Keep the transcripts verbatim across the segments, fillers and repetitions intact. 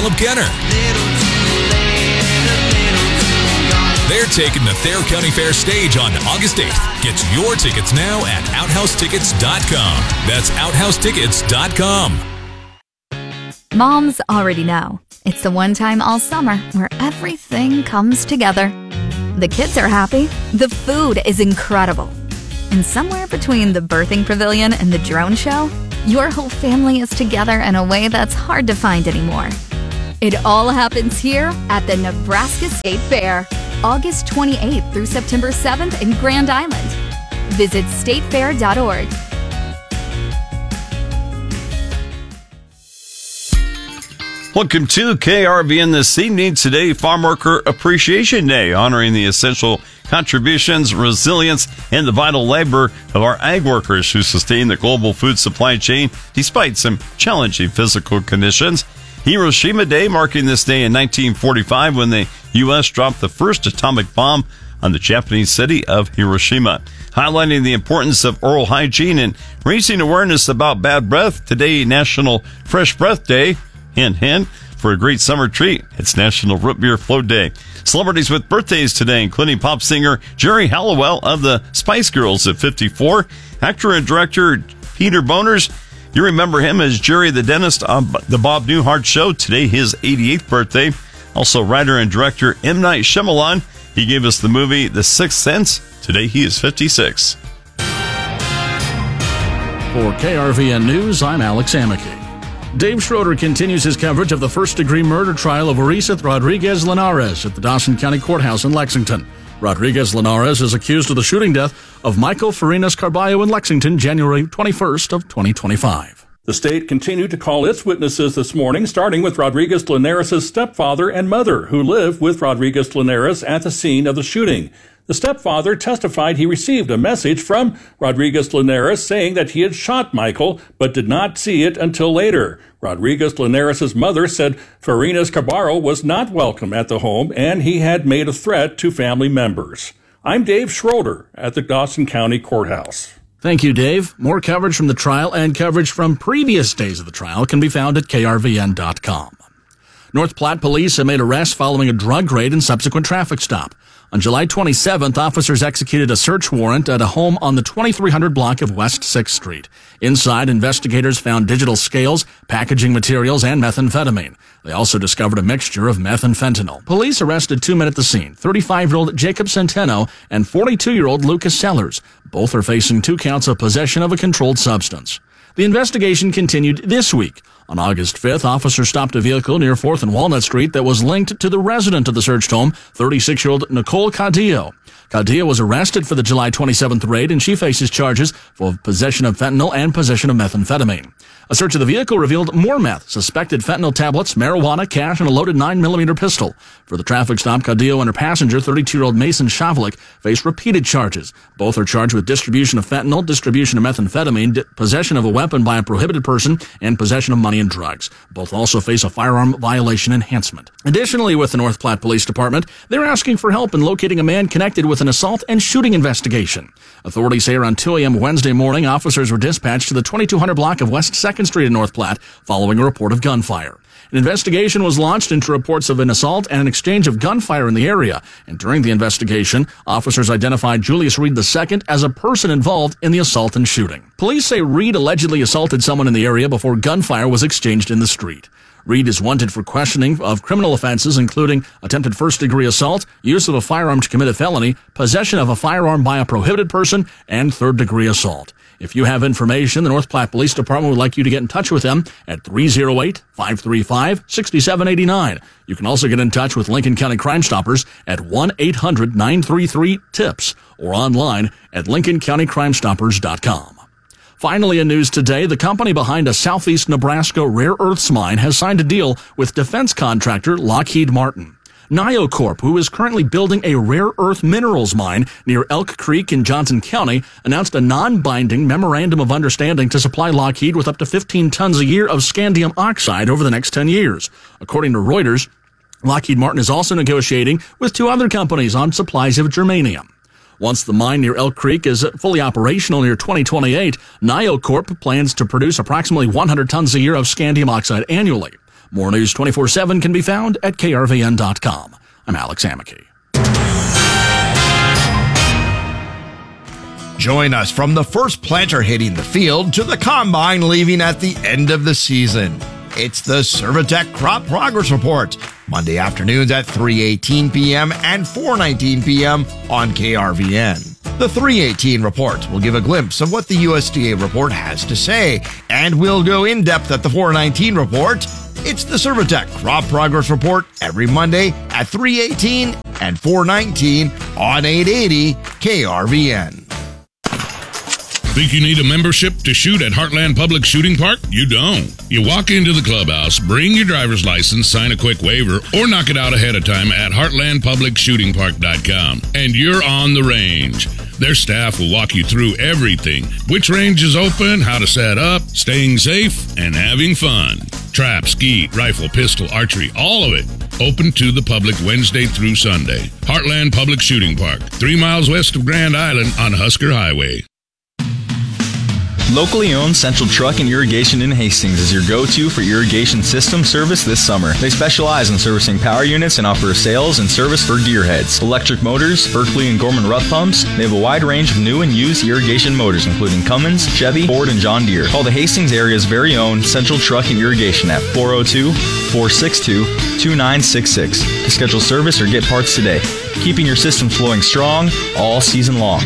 Caleb Kenner. They're taking the Thayer County Fair stage on August eighth. Get your tickets now at outhouse tickets dot com. That's outhouse tickets dot com. Moms already know. It's the one time all summer where everything comes together. The kids are happy. The food is incredible. And somewhere between the birthing pavilion and the drone show, your whole family is together in a way that's hard to find anymore. It all happens here at the Nebraska State Fair, August twenty-eighth through September seventh in Grand Island. Visit state fair dot org. Welcome to K R V N this evening. Today, Farm Worker Appreciation Day, honoring the essential contributions, resilience, and the vital labor of our ag workers who sustain the global food supply chain despite some challenging physical conditions. Hiroshima Day, marking this day in nineteen forty-five when the U S dropped the first atomic bomb on the Japanese city of Hiroshima. Highlighting the importance of oral hygiene and raising awareness about bad breath, today, National Fresh Breath Day. Hint, hint, for a great summer treat, it's National Root Beer Float Day. Celebrities with birthdays today, including pop singer Jerry Halliwell of the Spice Girls at fifty-four. Actor and director Peter Boners, you remember him as Jerry the Dentist on the Bob Newhart Show. Today, his eighty-eighth birthday. Also, writer and director M. Night Shyamalan. He gave us the movie The Sixth Sense. Today, he is fifty-six. For K R V N News, I'm Alex Amicky. Dave Schroeder continues his coverage of the first-degree murder trial of Oriseth Rodriguez Linares at the Dawson County Courthouse in Lexington. Rodriguez Linares is accused of the shooting death of Michael Farinas Carballo in Lexington, January twenty-first of twenty twenty-five. The state continued to call its witnesses this morning, starting with Rodriguez Linares' stepfather and mother, who live with Rodriguez Linares at the scene of the shooting. The stepfather testified he received a message from Rodriguez Linares saying that he had shot Michael, but did not see it until later. Rodriguez Linares' mother said Farinas Carballo was not welcome at the home and he had made a threat to family members. I'm Dave Schroeder at the Dawson County Courthouse. Thank you, Dave. More coverage from the trial and coverage from previous days of the trial can be found at K R V N dot com. North Platte police have made arrests following a drug raid and subsequent traffic stop. On July twenty-seventh, officers executed a search warrant at a home on the twenty-three hundred block of West sixth Street. Inside, investigators found digital scales, packaging materials, and methamphetamine. They also discovered a mixture of meth and fentanyl. Police arrested two men at the scene, thirty-five-year-old Jacob Centeno and forty-two-year-old Lucas Sellers. Both are facing two counts of possession of a controlled substance. The investigation continued this week. On August fifth, officers stopped a vehicle near fourth and Walnut Street that was linked to the resident of the searched home, thirty-six-year-old Nicole Cadillo. Cadillo was arrested for the July twenty-seventh raid, and she faces charges for possession of fentanyl and possession of methamphetamine. A search of the vehicle revealed more meth, suspected fentanyl tablets, marijuana, cash, and a loaded nine millimeter pistol. For the traffic stop, Cadillo and her passenger, thirty-two-year-old Mason Shavlik, face repeated charges. Both are charged with distribution of fentanyl, distribution of methamphetamine, di- possession of a weapon by a prohibited person, and possession of money and drugs. Both also face a firearm violation enhancement. Additionally, with the North Platte Police Department, they're asking for help in locating a man connected with an assault and shooting investigation. Authorities say around two a.m. Wednesday morning, officers were dispatched to the twenty-two hundred block of West second Street in North Platte following a report of gunfire. An investigation was launched into reports of an assault and an exchange of gunfire in the area, and during the investigation, officers identified Julius Reed the Second as a person involved in the assault and shooting. Police say Reed allegedly assaulted someone in the area before gunfire was exchanged in the street. Reed is wanted for questioning of criminal offenses, including attempted first-degree assault, use of a firearm to commit a felony, possession of a firearm by a prohibited person, and third-degree assault. If you have information, the North Platte Police Department would like you to get in touch with them at three oh eight, five three five, six seven eight nine. You can also get in touch with Lincoln County Crime Stoppers at one eight hundred nine three three TIPS or online at lincoln county crime stoppers dot com. Finally, in news today, the company behind a southeast Nebraska rare earths mine has signed a deal with defense contractor Lockheed Martin. NioCorp, who is currently building a rare earth minerals mine near Elk Creek in Johnson County, announced a non-binding memorandum of understanding to supply Lockheed with up to fifteen tons a year of scandium oxide over the next ten years. According to Reuters, Lockheed Martin is also negotiating with two other companies on supplies of germanium. Once the mine near Elk Creek is fully operational near twenty twenty-eight, NioCorp plans to produce approximately one hundred tons a year of scandium oxide annually. More news twenty-four seven can be found at K R V N dot com. I'm Alex Amicky. Join us from the first planter hitting the field to the combine leaving at the end of the season. It's the Servitech Crop Progress Report, Monday afternoons at three eighteen p.m. and four nineteen p.m. on K R V N. The three eighteen report will give a glimpse of what the U S D A report has to say, and we'll go in depth at the four nineteen report. It's the Servitech Crop Progress Report every Monday at three eighteen and four nineteen on eight eighty K R V N. Think you need a membership to shoot at Heartland Public Shooting Park? You don't. You walk into the clubhouse, bring your driver's license, sign a quick waiver, or knock it out ahead of time at heartland public shooting park dot com, and you're on the range. Their staff will walk you through everything. Which range is open, how to set up, staying safe, and having fun. Trap, ski, rifle, pistol, archery, all of it. Open to the public Wednesday through Sunday. Heartland Public Shooting Park, three miles west of Grand Island on Husker Highway. Locally owned Central Truck and Irrigation in Hastings is your go-to for irrigation system service this summer. They specialize in servicing power units and offer sales and service for gearheads, electric motors, Berkeley and Gorman Rupp pumps. They have a wide range of new and used irrigation motors, including Cummins, Chevy, Ford, and John Deere. Call the Hastings area's very own Central Truck and Irrigation at four oh two, four six two, two nine six six to schedule service or get parts today. Keeping your systems flowing strong all season long.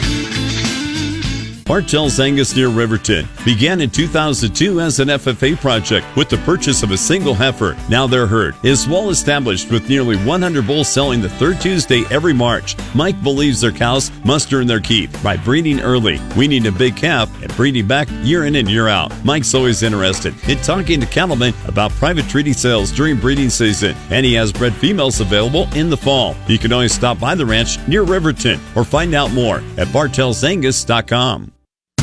Bartell's Angus near Riverton began in two thousand two as an F F A project with the purchase of a single heifer. Now their herd is well established with nearly one hundred bulls selling the third Tuesday every March. Mike believes their cows must earn their keep by breeding early, weaning a big calf, and breeding back year in and year out. Mike's always interested in talking to cattlemen about private treaty sales during breeding season, and he has bred females available in the fall. You can always stop by the ranch near Riverton or find out more at bartells angus dot com.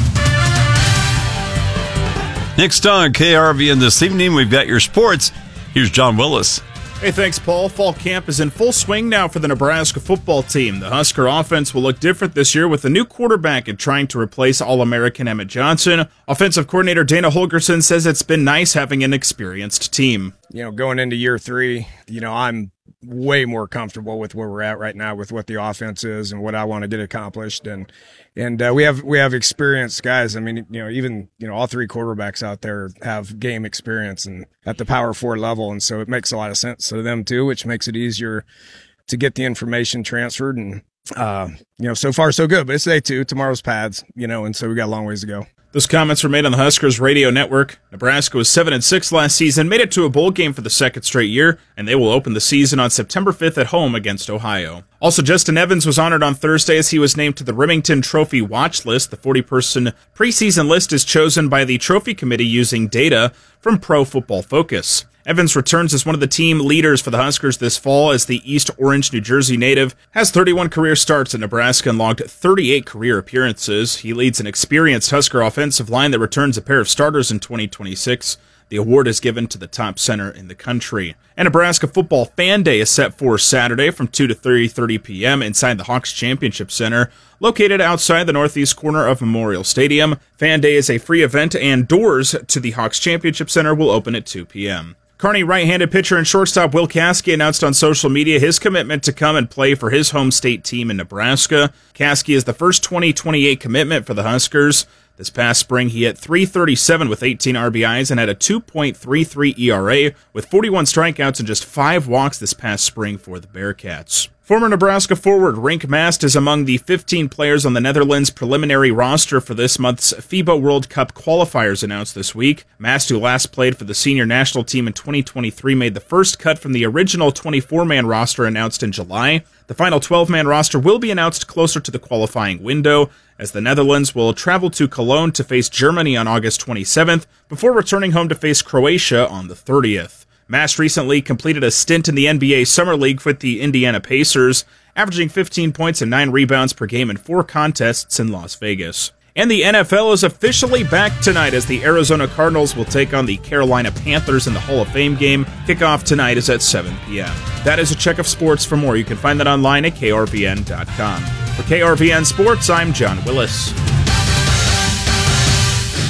Next on K R V N this evening, we've got your sports. Here's John Willis. Hey, thanks, Paul. Fall camp is in full swing now for the Nebraska football team. The Husker offense will look different this year with a new quarterback and trying to replace All-American Emmett Johnson. Offensive coordinator Dana Holgerson says it's been nice having an experienced team. You know, going into year three, you know, I'm way more comfortable with where we're at right now with what the offense is and what I want to get accomplished. And and uh, we have we have experienced guys. I mean, you know, even, you know, all three quarterbacks out there have game experience and at the Power Four level. And so it makes a lot of sense to them too, which makes it easier to get the information transferred. And, uh, you know, so far so good, but it's day two, tomorrow's pads, you know, and so we got a long ways to go. Those comments were made on the Huskers radio network. Nebraska was seven and six last season, made it to a bowl game for the second straight year, and they will open the season on September fifth at home against Ohio. Also, Justin Evans was honored on Thursday as he was named to the Remington Trophy watch list. The forty-person preseason list is chosen by the trophy committee using data from Pro Football Focus. Evans returns as one of the team leaders for the Huskers this fall as the East Orange, New Jersey native has thirty-one career starts at Nebraska and logged thirty-eight career appearances. He leads an experienced Husker offensive line that returns a pair of starters in twenty twenty-six. The award is given to the top center in the country. And Nebraska Football Fan Day is set for Saturday from two to three thirty p.m. inside the Hawks Championship Center, located outside the northeast corner of Memorial Stadium. Fan Day is a free event, and doors to the Hawks Championship Center will open at two p.m. Kearney right-handed pitcher and shortstop Will Caskey announced on social media his commitment to come and play for his home state team in Nebraska. Caskey is the first twenty twenty-eight commitment for the Huskers. This past spring, he hit three thirty-seven with eighteen R B Is and had a two point three three E R A with forty-one strikeouts and just five walks this past spring for the Bearcats. Former Nebraska forward Rink Mast is among the fifteen players on the Netherlands preliminary roster for this month's FIBA World Cup qualifiers announced this week. Mast, who last played for the senior national team in twenty twenty-three, made the first cut from the original twenty-four man roster announced in July. The final twelve man roster will be announced closer to the qualifying window, as the Netherlands will travel to Cologne to face Germany on August twenty-seventh, before returning home to face Croatia on the thirtieth. Mast recently completed a stint in the N B A Summer League with the Indiana Pacers, averaging fifteen points and nine rebounds per game in four contests in Las Vegas. And the N F L is officially back tonight as the Arizona Cardinals will take on the Carolina Panthers in the Hall of Fame game. Kickoff tonight is at seven p.m. That is a check of sports. For more, you can find that online at K R V N dot com. For K R V N Sports, I'm John Willis.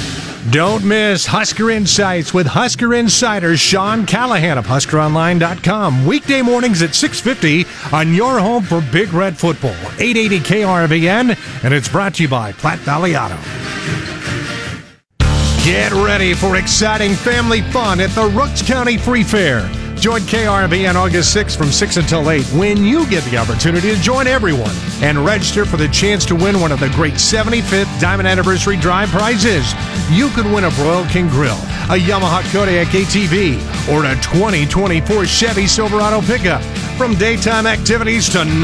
Don't miss Husker Insights with Husker Insider Sean Callahan of Husker Online dot com. Weekday mornings at six fifty on your home for Big Red Football. eight eighty K R V N, and it's brought to you by Platte Valley Auto. Get ready for exciting family fun at the Rooks County Free Fair. Join K R V N August sixth from six until eight when you get the opportunity to join everyone and register for the chance to win one of the great seventy-fifth Diamond Anniversary Drive prizes. You could win a Broil King Grill, a Yamaha Kodiak A T V, or a twenty twenty-four Chevy Silverado pickup. From daytime activities to